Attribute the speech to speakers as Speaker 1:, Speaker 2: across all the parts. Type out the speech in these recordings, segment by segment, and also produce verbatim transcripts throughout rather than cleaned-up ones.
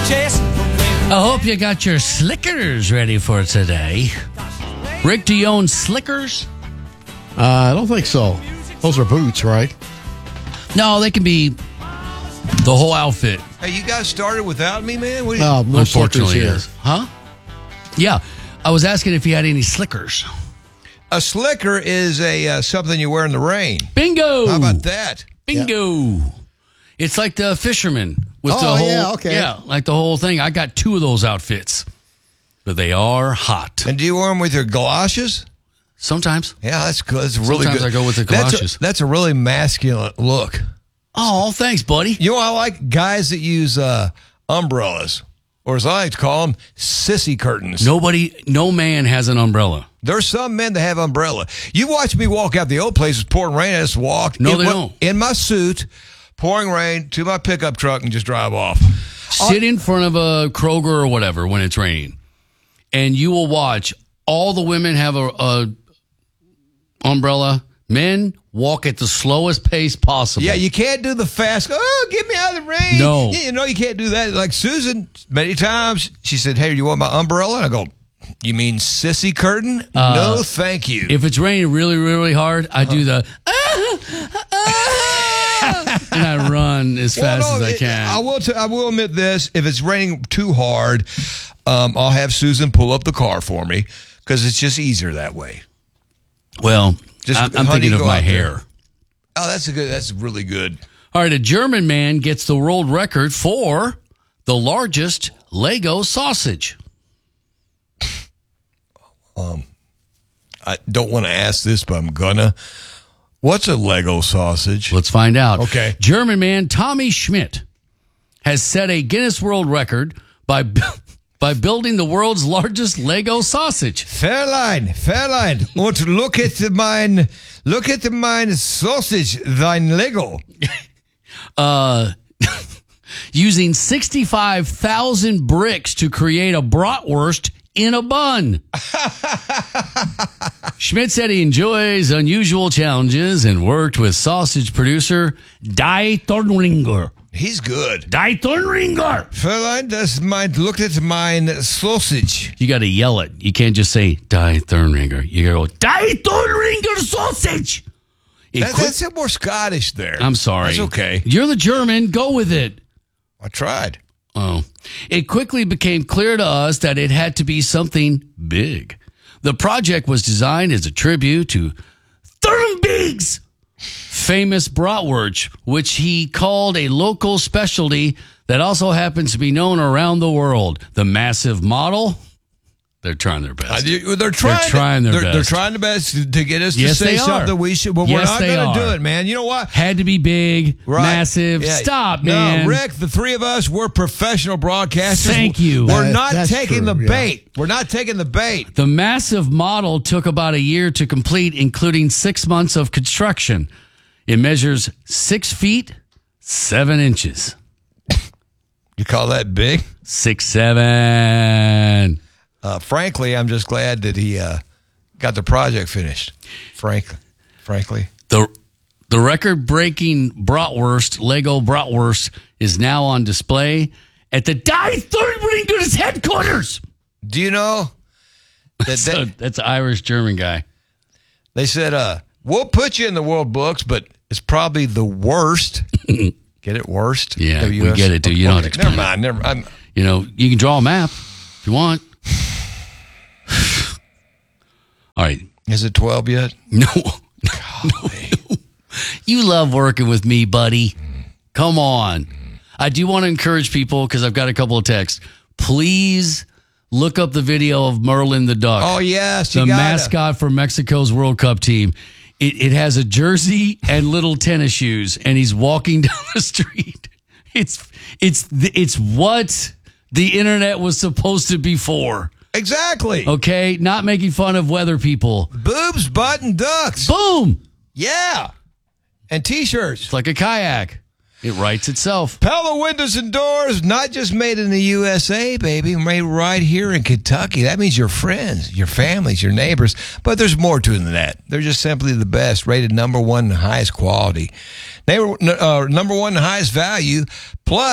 Speaker 1: chest.
Speaker 2: I hope you got your slickers ready for today. Rick, do you own slickers?
Speaker 3: Uh, I don't think so. Those are boots, right?
Speaker 2: No, they can be the whole outfit.
Speaker 4: Hey, you guys started without me, man? What
Speaker 3: No, no
Speaker 2: Unfortunately,
Speaker 3: slickers
Speaker 2: it
Speaker 3: here.
Speaker 2: is. Huh? Yeah. I was asking if you had any slickers.
Speaker 4: A slicker is a uh, something you wear in the rain.
Speaker 2: Bingo!
Speaker 4: How about that?
Speaker 2: Bingo! It's like the fisherman with
Speaker 3: Oh,
Speaker 2: the whole
Speaker 3: yeah, okay.
Speaker 2: yeah, like the whole thing. I got two of those outfits, but they are hot.
Speaker 4: And do you wear them with your galoshes?
Speaker 2: Sometimes.
Speaker 4: Yeah, that's good. That's really
Speaker 2: Sometimes
Speaker 4: good.
Speaker 2: I go with the
Speaker 4: That's
Speaker 2: galoshes.
Speaker 4: a, that's a really masculine look.
Speaker 2: Oh, thanks, buddy.
Speaker 4: You know, I like guys that use uh, umbrellas, or as I like to call them, sissy curtains.
Speaker 2: Nobody, no man has an umbrella.
Speaker 4: There's some men that have umbrella. You watch me walk out the old place. It's pouring rain. I just walked.
Speaker 2: No,
Speaker 4: in
Speaker 2: they
Speaker 4: my,
Speaker 2: don't.
Speaker 4: In my suit, pouring rain, to my pickup truck and just drive off.
Speaker 2: Sit in front of a Kroger or whatever when it's raining, and you will watch all the women have a, a umbrella. Men walk at the slowest pace possible.
Speaker 4: Yeah, you can't do the fast, oh, get me out of the rain.
Speaker 2: No.
Speaker 4: You know, you can't do that. Like Susan, many times, she said, hey, you want my umbrella? And I go, you mean sissy curtain?
Speaker 2: Uh,
Speaker 4: no, thank you.
Speaker 2: If it's raining really, really hard, I do the ah, ah, and I run as
Speaker 4: Well,
Speaker 2: fast
Speaker 4: no,
Speaker 2: as I
Speaker 4: it-
Speaker 2: can.
Speaker 4: I will. T- I will admit this: if it's raining too hard, um, I'll have Susan pull up the car for me because it's just easier that way.
Speaker 2: well,
Speaker 4: Just,
Speaker 2: I'm, I'm
Speaker 4: honey,
Speaker 2: thinking of
Speaker 4: go
Speaker 2: my
Speaker 4: out
Speaker 2: hair.
Speaker 4: there. Oh, that's a good. That's really good.
Speaker 2: All right, a German man gets the world record for the largest Lego sausage.
Speaker 4: I don't want to ask this, but I'm gonna. What's a Lego sausage?
Speaker 2: Let's find out.
Speaker 4: Okay.
Speaker 2: German man Tommy Schmidt has set a Guinness World Record by by building the world's largest Lego sausage.
Speaker 4: Fairline, Fairline, und look at mine, look at mine sausage, thine Lego.
Speaker 2: Uh, using sixty-five thousand bricks to create a bratwurst in a bun. Schmidt said he enjoys unusual challenges and worked with sausage producer Die Thornringer.
Speaker 4: He's good.
Speaker 2: Die Thornringer.
Speaker 4: Fairline, das mine, look at mine sausage.
Speaker 2: You got to yell it. You can't just say Die Thornringer. You got to go Die Thornringer sausage. It
Speaker 4: That,
Speaker 2: quick-
Speaker 4: that's more Scottish there.
Speaker 2: I'm sorry.
Speaker 4: That's okay.
Speaker 2: You're the German. Go with it.
Speaker 4: I tried.
Speaker 2: Oh. It quickly became clear to us that it had to be something big. The project was designed as a tribute to Thornbig's famous bratwurst, which he called a local specialty that also happens to be known around the world. The massive model, they're trying their best.
Speaker 4: Uh, you- they're trying.
Speaker 2: They're trying their
Speaker 4: they're,
Speaker 2: best.
Speaker 4: They're trying their best to, to get us
Speaker 2: Yes,
Speaker 4: to say
Speaker 2: they are.
Speaker 4: something we should. But we're
Speaker 2: Yes,
Speaker 4: not
Speaker 2: they
Speaker 4: going to do
Speaker 2: are.
Speaker 4: it, man. You know what?
Speaker 2: Had to be big,
Speaker 4: Right.
Speaker 2: massive.
Speaker 4: Yeah.
Speaker 2: Stop,
Speaker 4: no,
Speaker 2: man.
Speaker 4: Rick, the three of us, we're professional broadcasters.
Speaker 2: Thank you.
Speaker 4: We're
Speaker 3: That-
Speaker 4: not
Speaker 3: that's
Speaker 4: taking
Speaker 3: true,
Speaker 4: the
Speaker 3: yeah.
Speaker 4: bait. We're not taking the bait.
Speaker 2: The massive model took about a year to complete, including six months of construction. It measures six feet, seven inches.
Speaker 4: You call that big?
Speaker 2: Six, seven.
Speaker 4: Uh, frankly, I'm just glad that he uh, got the project finished. Frankly, frankly.
Speaker 2: The the record-breaking bratwurst, Lego bratwurst, is now on display at the Die Thornringer's headquarters.
Speaker 4: Do you know that
Speaker 2: So
Speaker 4: they,
Speaker 2: that's an Irish-German guy.
Speaker 4: they said, uh, we'll put you in the world books, but it's probably the worst. Get it? Worst?
Speaker 2: Yeah,
Speaker 4: W
Speaker 2: we
Speaker 4: S?
Speaker 2: get it, dude. You don't have to explain
Speaker 4: Never mind. Never. I'm,
Speaker 2: You know, you can draw a map if you want. All right.
Speaker 4: is it twelve yet?
Speaker 2: No. no. You love working with me, buddy. Come on. I do want to encourage people because I've got a couple of texts. Please look up the video of Merlin the Duck.
Speaker 4: Oh, yes. You
Speaker 2: the
Speaker 4: gotta.
Speaker 2: mascot for Mexico's World Cup team. It, it has a jersey and little tennis shoes, and he's walking down the street. It's it's it's what the internet was supposed to be for.
Speaker 4: Exactly.
Speaker 2: Okay, not making fun of weather people.
Speaker 4: Boobs, butt, and ducks.
Speaker 2: Boom!
Speaker 4: Yeah. And T-shirts.
Speaker 2: It's like a kayak. It writes itself.
Speaker 4: Pella Windows and Doors, not just made in the U S A, baby, made right here in Kentucky. That means your friends, your families, your neighbors. But there's more to it than that. They're just simply the best, rated number one and highest quality. They were uh, number one and highest value. Plus,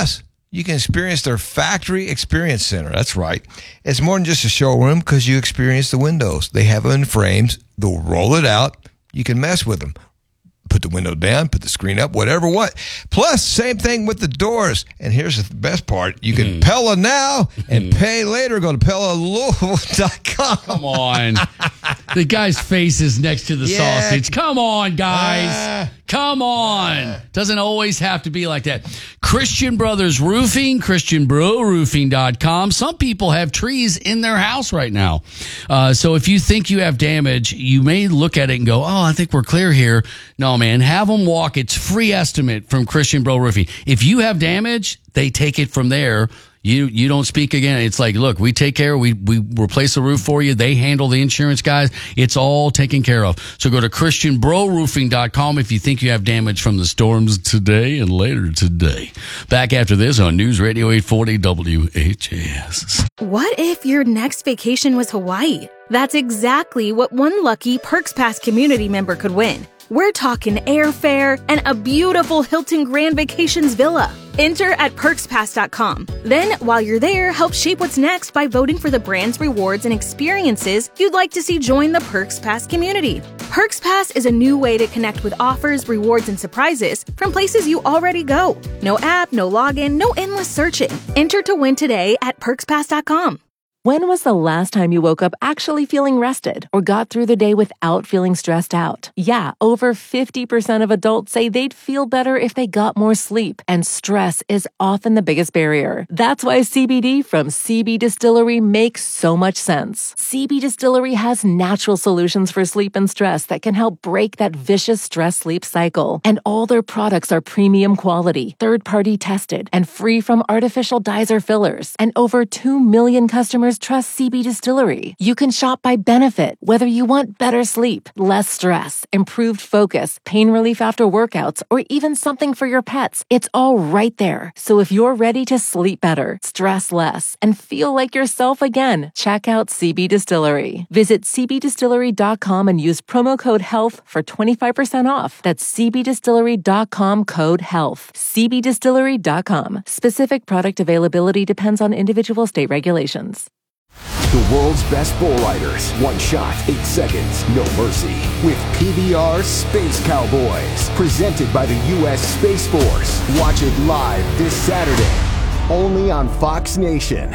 Speaker 4: You can experience their factory experience center. That's right. It's more than just a showroom because you experience the windows. They have them in frames. They'll roll it out. You can mess with them. Put the window down, put the screen up, whatever what. Plus, same thing with the doors. And here's the best part. You can mm. Pella now and pay later. Go to Pella Louisville dot com.
Speaker 2: Come on. The guy's face is next to the yeah. sausage. Come on, guys. Uh, Come on. Uh, Doesn't always have to be like that. Christian Brothers Roofing, Christian Bro Roofing dot com. Some people have trees in their house right now. Uh, so if you think you have damage, you may look at it and go, oh, I think we're clear here. No, man, have them walk. It's free estimate from Christian Bro Roofing. If you have damage, they take it from there. You you don't speak again. It's like, look, we take care. We we replace the roof for you. They handle the insurance guys. It's all taken care of. So go to Christian Bro Roofing dot com if you think you have damage from the storms today and later today. Back after this on News Radio eight forty W H A S.
Speaker 1: What if your next vacation was Hawaii? That's exactly what one lucky Perks Pass community member could win. We're talking airfare and a beautiful Hilton Grand Vacations villa. Enter at perks pass dot com. Then, while you're there, help shape what's next by voting for the brands, rewards, and experiences you'd like to see join the Perks Pass community. Perks Pass is a new way to connect with offers, rewards, and surprises from places you already go. No app, no login, no endless searching. Enter to win today at perks pass dot com.
Speaker 5: When was the last time you woke up actually feeling rested or got through the day without feeling stressed out? Yeah, over fifty percent of adults say they'd feel better if they got more sleep, and stress is often the biggest barrier. That's why C B D from C B Distillery makes so much sense. C B Distillery has natural solutions for sleep and stress that can help break that vicious stress-sleep cycle. And all their products are premium quality, third-party tested, and free from artificial dyes or fillers. And over two million customers trust C B Distillery. You can shop by benefit, whether you want better sleep, less stress, improved focus, pain relief after workouts, or even something for your pets. It's all right there. So if you're ready to sleep better, stress less, and feel like yourself again, check out C B Distillery. Visit C B distillery dot com and use promo code HEALTH for twenty-five percent off. That's C B distillery dot com code HEALTH. C B distillery dot com. Specific product availability depends on individual state regulations.
Speaker 6: The world's best bull riders. One shot, eight seconds, no mercy. With P B R Space Cowboys. Presented by the U S Space Force. Watch it live this Saturday. Only on Fox Nation.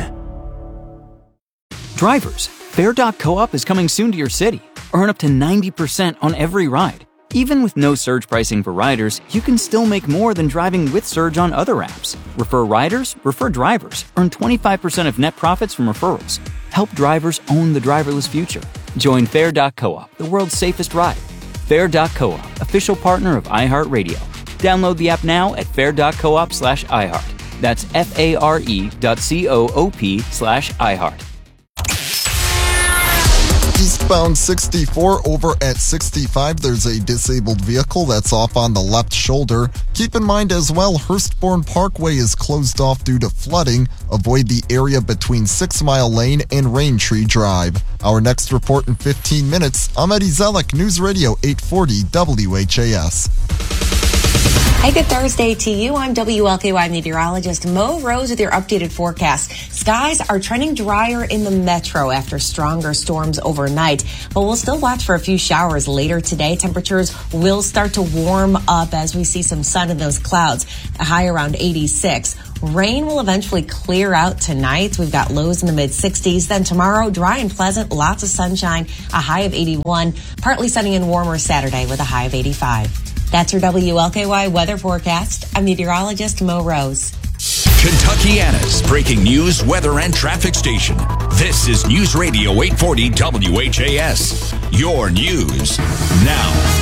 Speaker 7: Drivers, Fair dot coop is coming soon to your city. Earn up to ninety percent on every ride. Even with no surge pricing for riders, you can still make more than driving with Surge on other apps. Refer riders, refer drivers. Earn twenty-five percent of net profits from referrals. Help drivers own the driverless future. Join Fair dot coop, the world's safest ride. Fair dot coop, official partner of iHeartRadio. Download the app now at fair dot coop slash iHeart. That's F-A-R-E dot C-O-O-P slash iHeart.
Speaker 8: Eastbound sixty-four over at sixty-five, there's a disabled vehicle that's off on the left shoulder. Keep in mind as well, Hurstbourne Parkway is closed off due to flooding. Avoid the area between Six Mile Lane and Raintree Drive. Our next report in fifteen minutes. I'm Eddie Zellick, News Radio eight forty W H A S.
Speaker 9: Hey, good Thursday to you. I'm W L K Y meteorologist Mo Rose with your updated forecast. Skies are trending drier in the metro after stronger storms overnight, but we'll still watch for a few showers later today. Temperatures will start to warm up as we see some sun in those clouds, a high around eighty-six. Rain will eventually clear out tonight. We've got lows in the mid sixties. Then tomorrow, dry and pleasant, lots of sunshine, a high of eighty-one. Partly sunny and warmer Saturday with a high of eighty-five. That's your W L K Y weather forecast. I'm meteorologist Mo Rose.
Speaker 10: Kentuckiana's breaking news, weather, and traffic station. This is News Radio eight forty W H A S. Your news now.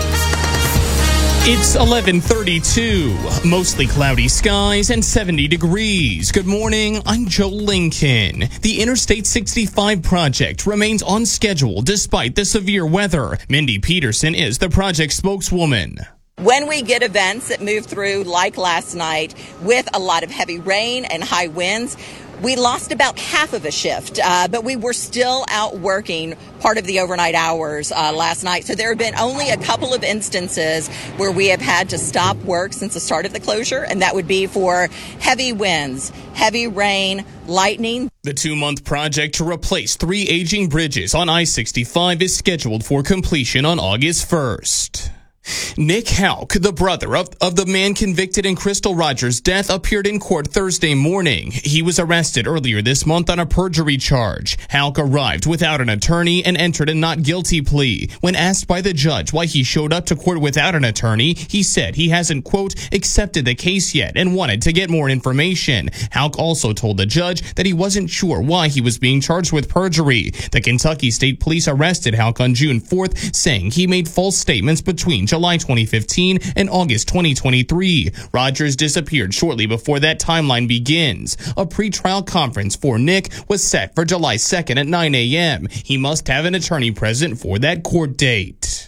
Speaker 11: It's eleven thirty-two, mostly cloudy skies and seventy degrees. Good morning, I'm Joe Lincoln. The Interstate sixty-five project remains on schedule despite the severe weather. Mindy Peterson is the project spokeswoman.
Speaker 12: When we get events that move through like last night with a lot of heavy rain and high winds, We lost about half of a shift, uh, but we were still out working part of the overnight hours uh, last night. So there have been only a couple of instances where we have had to stop work since the start of the closure, and that would be for heavy winds, heavy rain, lightning.
Speaker 11: The two-month project to replace three aging bridges on I sixty-five is scheduled for completion on August first. Nick Houck, the brother of, of the man convicted in Crystal Rogers' death, appeared in court Thursday morning. He was arrested earlier this month on a perjury charge. Houck arrived without an attorney and entered a not guilty plea. When asked by the judge why he showed up to court without an attorney, he said he hasn't, quote, accepted the case yet and wanted to get more information. Houck also told the judge that he wasn't sure why he was being charged with perjury. The Kentucky State Police arrested Houck on June fourth, saying he made false statements between July twenty fifteen and August twenty twenty-three. Rogers disappeared shortly before that timeline begins. A pretrial conference for Nick was set for July second at nine a.m. He must have an attorney present for that court date.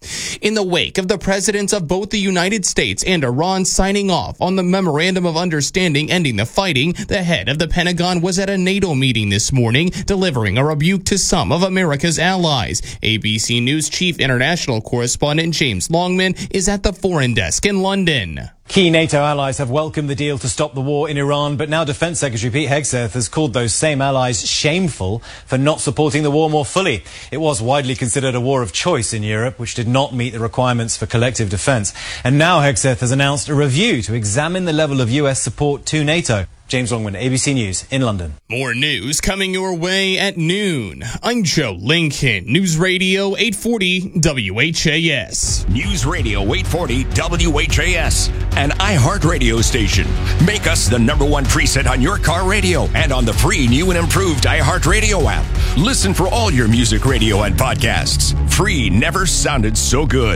Speaker 11: In the wake of the presidents of both the United States and Iran signing off on the Memorandum of Understanding ending the fighting, the head of the Pentagon was at a NATO meeting this morning, delivering a rebuke to some of America's allies. A B C News chief international correspondent James Longman is at the foreign desk in London.
Speaker 13: Key NATO allies have welcomed the deal to stop the war in Iran, but now Defence Secretary Pete Hegseth has called those same allies shameful for not supporting the war more fully. It was widely considered a war of choice in Europe, which did not meet the requirements for collective defence. And now Hegseth has announced a review to examine the level of U S support to NATO. James Longman, A B C News in London.
Speaker 11: More news coming your way at noon. I'm Joe Lincoln, News Radio eight forty W H A S.
Speaker 10: News Radio eight forty W H A S, an iHeartRadio station. Make us the number one preset on your car radio and on the free new and improved iHeartRadio app. Listen for all your music, radio, and podcasts. Free never sounded so good.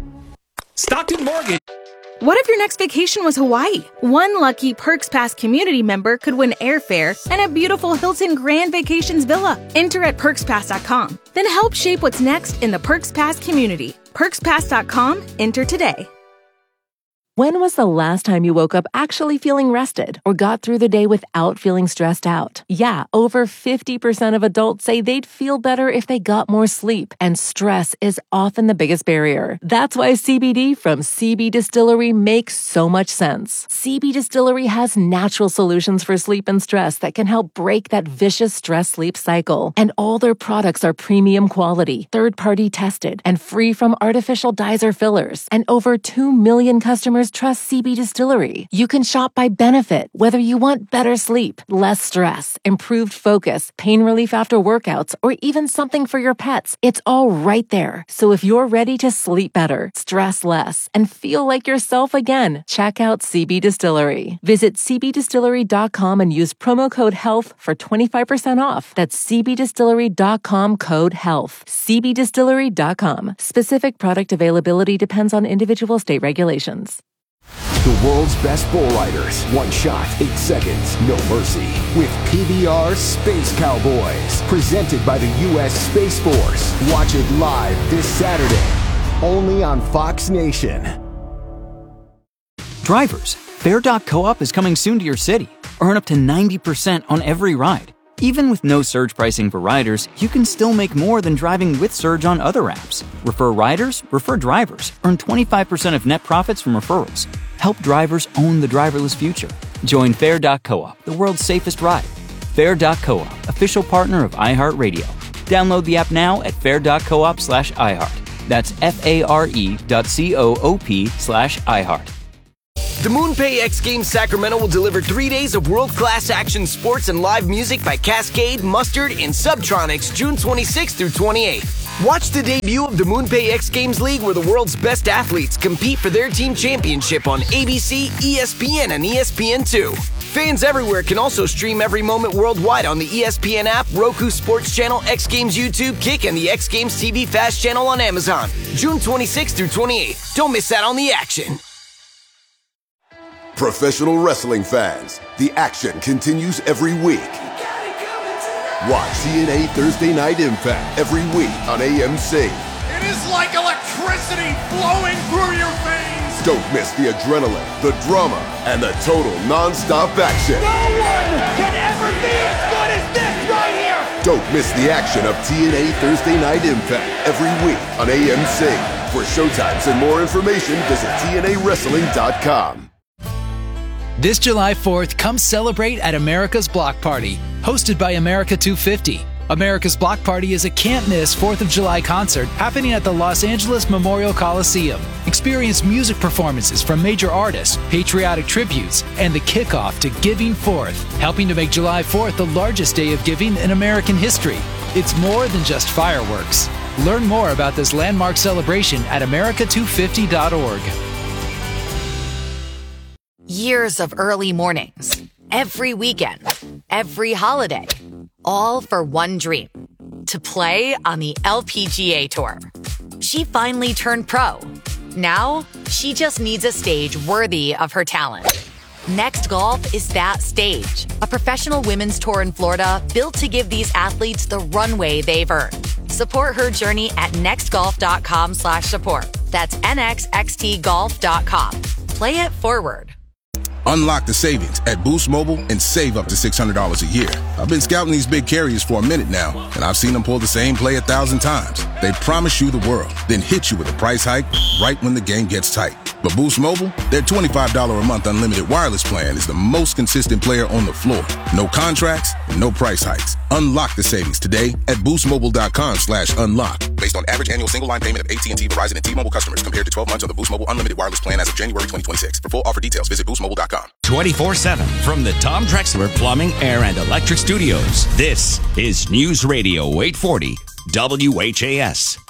Speaker 1: Stockton Mortgage. What if your next vacation was Hawaii? One lucky Perks Pass community member could win airfare and a beautiful Hilton Grand Vacations villa. Enter at perks pass dot com. Then help shape what's next in the Perks Pass community. perks pass dot com. Enter today.
Speaker 5: When was the last time you woke up actually feeling rested or got through the day without feeling stressed out? Yeah, over fifty percent of adults say they'd feel better if they got more sleep, and stress is often the biggest barrier. That's why C B D from C B Distillery makes so much sense. C B Distillery has natural solutions for sleep and stress that can help break that vicious stress-sleep cycle. And all their products are premium quality, third-party tested, and free from artificial dyes or fillers. And over two million customers trust C B Distillery. You can shop by benefit, whether you want better sleep, less stress, improved focus, pain relief after workouts, or even something for your pets. It's all right there. So if you're ready to sleep better, stress less, and feel like yourself again, check out C B Distillery. Visit c b distillery dot com and use promo code HEALTH for twenty-five percent off. That's c b distillery dot com code HEALTH. c b distillery dot com. Specific product availability depends on individual state regulations.
Speaker 6: The world's best bull riders. One shot, eight seconds, no mercy. With P B R Space Cowboys. Presented by the U S Space Force. Watch it live this Saturday. Only on Fox Nation.
Speaker 7: Drivers, Fair dot co-op is coming soon to your city. Earn up to ninety percent on every ride. Even with no surge pricing for riders, you can still make more than driving with Surge on other apps. Refer riders, refer drivers. Earn twenty-five percent of net profits from referrals. Help drivers own the driverless future. Join Fair dot co-op, the world's safest ride. Fair dot co-op, official partner of iHeartRadio. Download the app now at fair dot coop slash iHeart. That's F-A-R-E dot C-O-O-P slash iHeart.
Speaker 14: The MoonPay X Games Sacramento will deliver three days of world-class action sports and live music by Cascade, Mustard, and Subtronics June twenty-sixth through twenty-eighth. Watch the debut of the MoonPay X Games League, where the world's best athletes compete for their team championship on A B C, E S P N, and E S P N two. Fans everywhere can also stream every moment worldwide on the E S P N app, Roku Sports Channel, X Games YouTube, Kick, and the X Games T V Fast Channel on Amazon. June twenty-sixth through twenty-eighth. Don't miss out on the action.
Speaker 15: Professional wrestling fans, the action continues every week. Watch T N A Thursday Night Impact every week on A M C.
Speaker 16: It is like electricity flowing through your veins.
Speaker 15: Don't miss the adrenaline, the drama, and the total non-stop action.
Speaker 16: No one can ever
Speaker 15: Don't miss the action of T N A Thursday Night Impact every week on A M C. For showtimes and more information, visit T N A wrestling dot com.
Speaker 17: This July fourth, come celebrate at America's Block Party, hosted by America two fifty. America's Block Party is a can't-miss fourth of July concert happening at the Los Angeles Memorial Coliseum. Experience music performances from major artists, patriotic tributes, and the kickoff to Giving Fourth, helping to make July fourth the largest day of giving in American history. It's more than just fireworks. Learn more about this landmark celebration at America two fifty dot org.
Speaker 18: Years of early mornings, every weekend, every holiday, all for one dream, to play on the L P G A Tour. She finally turned pro. Now, she just needs a stage worthy of her talent. Next Golf is that stage, a professional women's tour in Florida built to give these athletes the runway they've earned. Support her journey at nextgolf.com slash support. That's N X X T golf dot com. Play it forward.
Speaker 19: Unlock the savings at Boost Mobile and save up to six hundred dollars a year. I've been scouting these big carriers for a minute now, and I've seen them pull the same play a thousand times. They promise you the world, then hit you with a price hike right when the game gets tight. But Boost Mobile, their twenty-five dollars a month unlimited wireless plan is the most consistent player on the floor. No contracts, no price hikes. Unlock the savings today at boostmobile.com slash unlock. Based on average annual single line payment of A T and T, Verizon, and T-Mobile customers compared to twelve months on the Boost Mobile unlimited wireless plan as of January twenty twenty-six. For full offer details, visit boost mobile dot com.
Speaker 10: twenty-four seven from the Tom Drexler Plumbing, Air, and Electric Studios. This is News Radio eight forty W H A S.